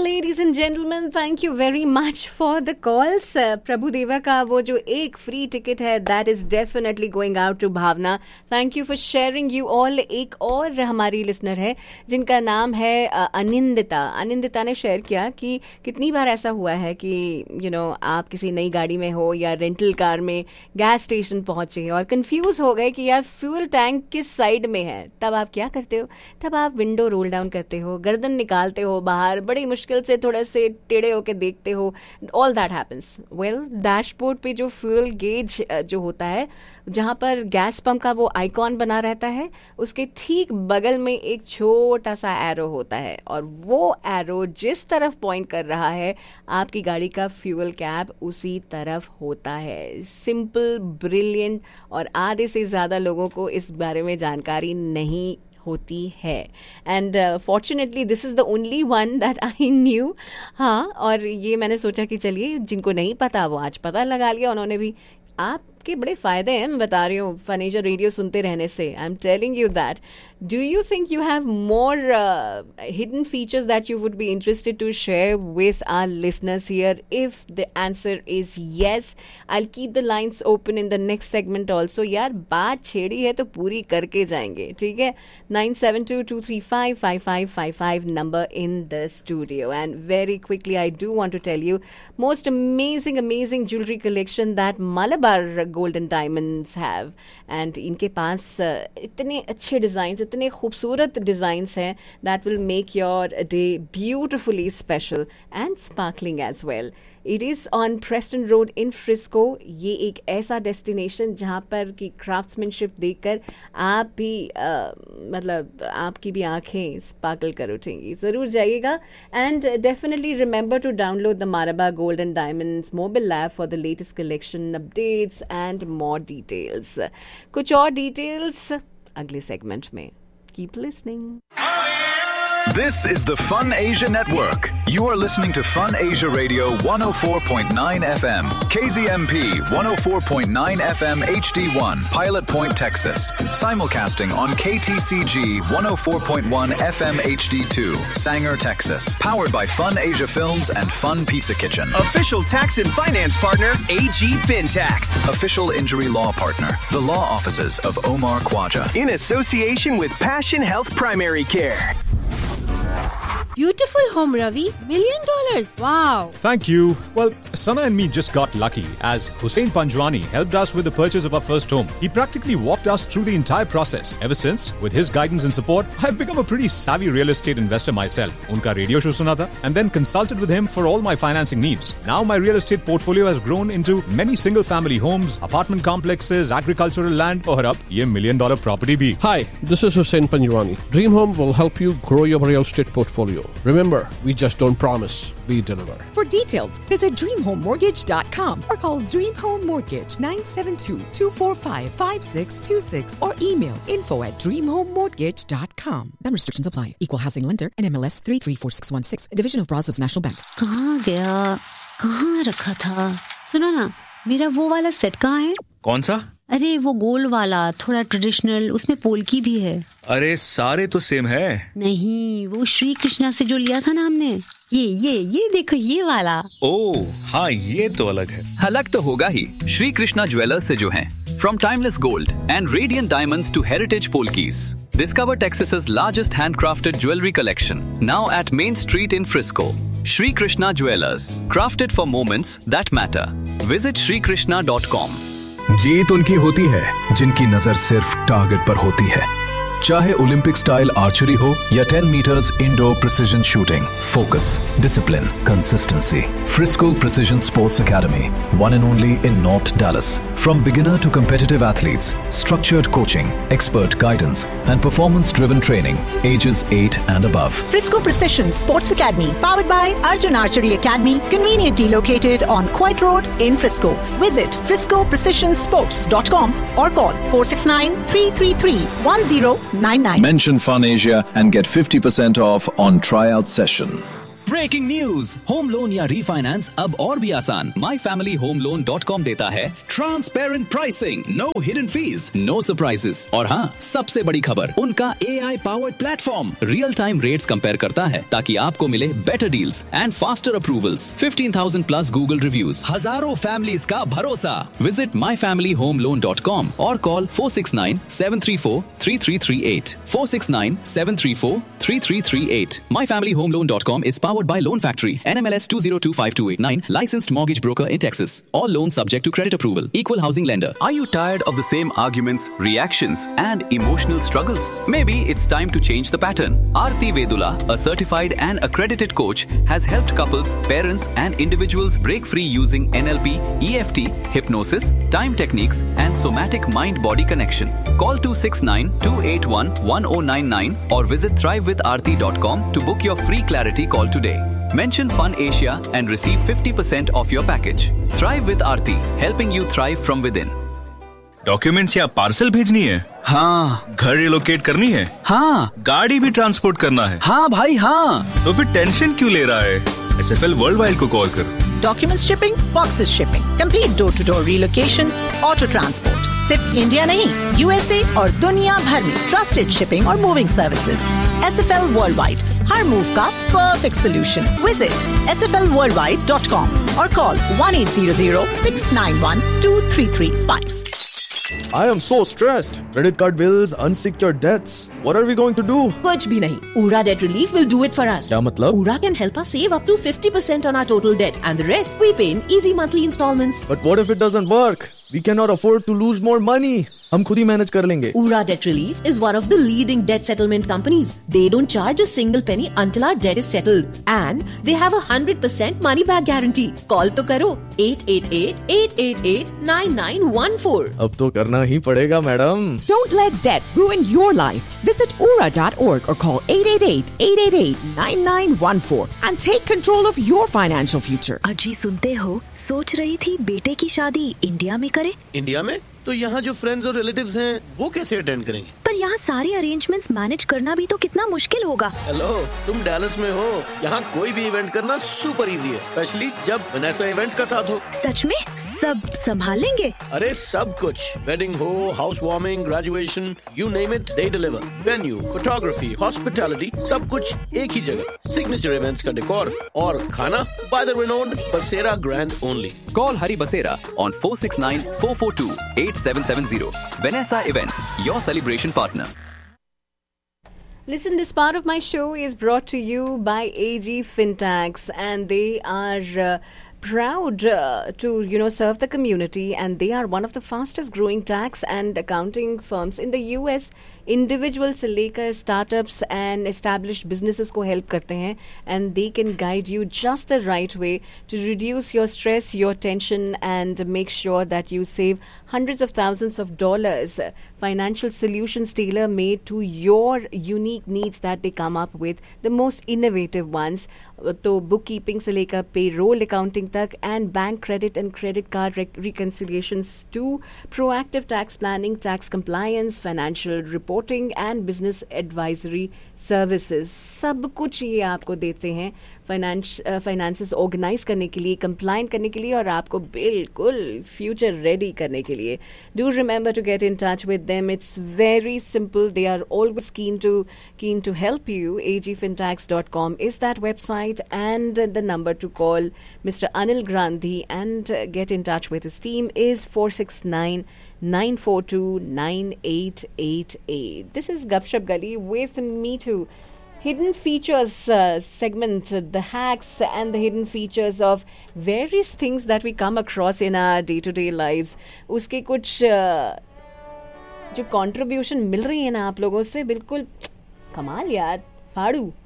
ladies and gentlemen, thank you very much for the calls. प्रभु देवा का वो जो एक फ्री टिकट है, that is definitely going out to Bhavna. Thank you for sharing you all. एक और हमारी लिसनर है जिनका नाम है अनिंदिता. अनिंदिता ने शेयर किया कि कितनी बार ऐसा हुआ है कि आप किसी नई गाड़ी में हो या रेंटल कार में गैस स्टेशन पहुंचे और कंफ्यूज हो गए कि यार फ्यूल टैंक किस साइड में है. तब आप क्या करते हो? तब आप विंडो रोल डाउन करते हो, गर्दन निकालते हो बाहर, बड़ी मुश्किल से थोड़े से टेढ़े होके देखते हो. All that happens. Well, dashboard पे जो फ्यूल गेज जो होता है, जहाँ पर गैस पंप का वो आइकॉन बना रहता है, उसके ठीक बगल में एक छोटा सा एरो होता है और वो एरो जिस तरफ पॉइंट कर रहा है आपकी गाड़ी का फ्यूल कैप उसी तरफ होता है. सिंपल, ब्रिलियंट, और आधे से ज़्यादा लोगों को इस बारे में जानकारी नहीं होती है. And fortunately this is the only one that I knew. हाँ, और ये मैंने सोचा कि चलिए जिनको नहीं पता वो आज पता लगा लिया उन्होंने भी. आपके बड़े फ़ायदे हैं, मैं बता रही हूँ, फनेजा रेडियो सुनते रहने से. I am telling you that. Do you think you have more hidden features that you would be interested to share with our listeners here? If the answer is yes, I'll keep the lines open in the next segment also. यार बात छेड़ी है तो पूरी करके जाएंगे, ठीक है? 9722355555 number in the studio. And very quickly, I do want to tell you, most amazing jewelry collection that Malabar Gold and Diamonds have. And इनके पास इतने अच्छे डिज़ाइंस, इतने खूबसूरत डिज़ाइंस हैं that will make your day beautifully special and sparkling as well. It is on Preston Road in Frisco. ये एक ऐसा destination जहाँ पर कि क्राफ्ट्समैनशिप देखकर आप भी मतलब आपकी भी आंखें स्पार्कल कर उठेंगी. ज़रूर जाइएगा. And definitely remember to download the Malabar gold and diamonds mobile app for the latest collection, updates and more details. कुछ और डिटेल्स अगले सेगमेंट में. Keep listening. This is the Fun Asia Network. You are listening to Fun Asia Radio 104.9 FM, KZMP 104.9 FM HD1, Pilot Point, Texas. Simulcasting on KTCG 104.1 FM HD2, Sanger, Texas. Powered by Fun Asia Films and Fun Pizza Kitchen. Official tax and finance partner, AG FinTax. Official injury law partner, the law offices of Omar Khwaja. In association with Passion Health Primary Care. Beautiful home, Ravi. $1 million. Wow. Thank you. Well, Sana and me just got lucky as Hussein Panjwani helped us with the purchase of our first home. He practically walked us through the entire process. Ever since, with his guidance and support, I've become a pretty savvy real estate investor myself. Unka radio show suna tha and then consulted with him for all my financing needs. Now my real estate portfolio has grown into many single family homes, apartment complexes, agricultural land, और अब ये $1 million property भी. Hi, this is Hussein Panjwani. Dream Home will help you grow your real estate portfolio. Remember, we just don't promise, we deliver. For details, visit DreamHomeMortgage.com or call Dream Home Mortgage 972-245-5626 or email info@DreamHomeMortgage.com. Some restrictions apply. Equal housing lender, NMLS 334616, Division of Brazos National Bank. कहाँ गया? कहाँ रखा था? सुनो ना, मेरा वो वाला सेट कहाँ है? कौन सा? अरे वो गोल्ड वाला, थोड़ा ट्रेडिशनल, उसमें पोल्की भी है. अरे सारे तो सेम है. नहीं, वो श्री कृष्णा से जो लिया था ना हमने, ये देखो ये वाला. ओह हाँ, ये तो अलग है. अलग तो होगा ही. श्री कृष्णा ज्वेलर्स से जो हैं. From timeless gold and radiant diamonds to heritage polkis, discover Texas's largest handcrafted jewelry collection. Now at Main Street in Frisco. Shri Krishna Jewelers, crafted for moments that matter. Visit shrikrishna.com. जीत उनकी होती है जिनकी नजर सिर्फ target पर होती है. चाहे ओलंपिक स्टाइल आर्चरी हो या 10 meters indoor precision shooting, focus, discipline, consistency. Frisco Precision Sports Academy, one and only in North Dallas. From beginner to competitive athletes, structured coaching, expert guidance, and performance-driven training, ages 8 and above. Frisco Precision Sports Academy, powered by Arjun Archery Academy, conveniently located on Coit Road in Frisco. Visit FriscoPrecisionSports.com or call 469-333-1099. Mention Fun Asia and get 50% off on tryout session. Breaking news, home loan या refinance अब और भी आसान। myfamilyhomeloan.com देता है transparent pricing, no hidden fees, no surprises. और हाँ, सबसे बड़ी खबर, उनका AI powered platform real time rates compare करता है ताकि आपको मिले better deals and faster approvals. 15,000 plus Google reviews, हजारों फैमिलीज का भरोसा। विजिट myfamilyhomeloan.com और call 469-734-3338, 469-734-3338। myfamilyhomeloan.com is powered by Loan Factory, NMLS 20252889, licensed mortgage broker in Texas. All loans subject to credit approval. Equal housing lender. Are you tired of the same arguments, reactions, and emotional struggles? Maybe it's time to change the pattern. Aarti Vedula, a certified and accredited coach, has helped couples, parents, and individuals break free using NLP, EFT, hypnosis, time techniques, and somatic mind-body connection. Call 269-281-1099 or visit thrivewitharti.com to book your free clarity call today. Mention Fun Asia and receive 50% off your package. Thrive with Aarti, helping you thrive from within. Documents या parcel भेजनी है? हाँ। घर relocate करनी है? हाँ। गाड़ी भी ट्रांसपोर्ट करना है? हाँ भाई हाँ। तो फिर टेंशन क्यों ले रहा है? SFL वर्ल्डवाइड को कॉल कर। Documents shipping, boxes shipping, complete door to door relocation, auto transport, सिर्फ इंडिया नहीं, USA और दुनिया भर में ट्रस्टेड शिपिंग और मूविंग सर्विसेज। SFL वर्ल्डवाइड, हर मूव का परफेक्ट सोल्यूशन। विजिट sflworldwide.com और call 1-800-691-2335। I am so stressed. Credit card bills, unsecured debts. What are we going to do? कुछ भी नहीं. Ura Debt Relief will do it for us. क्या मतलब? Ura can help us save up to 50% on our total debt, and the rest we pay in easy monthly installments. But what if it doesn't work? We cannot afford to lose more money. हम खुद ही manage कर लेंगे। Ura Debt Relief is one of the leading debt settlement companies. They don't charge a single penny until our debt is settled, and they have 100% money back guarantee. Call तो करो 888-888-9914. अब तो करना ही पड़ेगा madam. Don't let debt ruin your life. Visit ura.org or call 888-888-9914 and take control of your financial future. अजी सुनते हो, सोच रही थी बेटे की शादी इंडिया में करे। इंडिया में? तो यहाँ जो फ्रेंड्स और रिलेटिव्स हैं, वो कैसे अटेंड करेंगे? पर यहाँ सारे अरेंजमेंट्स मैनेज करना भी तो कितना मुश्किल होगा। हेलो, तुम डैलस में हो। यहाँ कोई भी इवेंट करना सुपर इजी है, स्पेशली जब वनेसा इवेंट्स का साथ हो। सच में? सब संभाल लेंगे? अरे सब कुछ, वेडिंग हो, house warming, graduation, you name it, they deliver. Venue, photography, hospitality, सब कुछ एक ही जगह। सिग्नेचर इवेंट्स का डेकोर और खाना बाय द रिनोन्ड बसेरा grand only. Call Hari Basera on 469-442-8770. Vanessa Events, your celebration partner. Listen, this part of my show is brought to you by AG Fintax, and they are proud to serve the community, and they are one of the fastest growing tax and accounting firms in the US. Individual से लेकर startups and established businesses को help करते हैं, and they can guide you just the right way to reduce your stress, your tension, and make sure that you save hundreds of thousands of dollars. Financial solutions tailor made to your unique needs that they come up with, the most innovative ones. तो bookkeeping से लेकर payroll accounting तक, and bank credit and credit card reconciliations to proactive tax planning, tax compliance, financial reporting and business advisory services. सब कुछ ये आपको देते हैं फाइनेंसेस ऑर्गेनाइज करने के लिए, कंप्लाइंट करने के लिए और आपको बिल्कुल फ्यूचर रेडी करने के लिए. Do remember to get in touch with them. It's very simple. They are always keen to help you. agfintax.com is that website, and the number to call Mr. Anil Gandhi and get in touch with his team is 469-942-9888. This is Gupshup Gali with me too. Hidden features segment, the hacks and the hidden features of various things that we come across in our day-to-day lives. उसके कुछ जो contribution मिल रही है ना आप लोगों से, बिल्कुल कमाल यार, फाड़ू.